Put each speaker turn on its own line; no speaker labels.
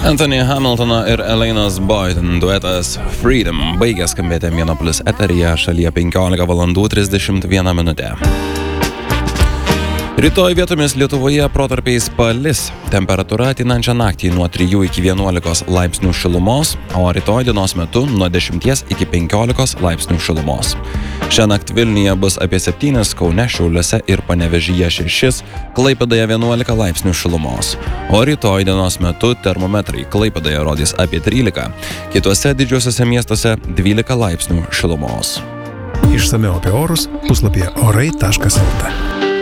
Anthony Hamiltono ir Elainos Boyden duetas Freedom baigė skambėti Mėnopolis eteryje šalyje 15:31 minutė. Rytoj vietomis Lietuvoje protarpiais palis. Temperatūra ateinančią naktį nuo 3 iki 11 laipsnių šilumos, o rytoj dienos metu nuo 10 iki 15 laipsnių šilumos. Šiąnakt Vilniuje bus apie 7, Kaune, Šiauliuose ir Panevėžyje 6, Klaipėdoje 11 laipsnių šilumos. O rytoj dienos metu termometrai Klaipėdoje rodys apie 13, kituose didžiuosiuose miestuose 12 laipsnių šilumos.
Išsamiau apie orus puslapyje orai.lt.